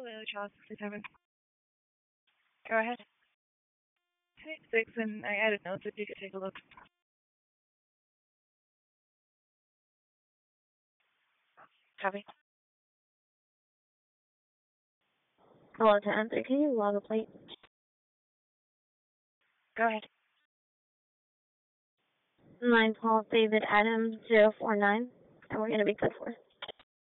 Hello, Charles 67. Go ahead. 6, and I added notes if you could take a look. Copy. Hello, 10-3. Can you log a plate? Go ahead. 9 Paul David Adams 049, and we're going to be good for.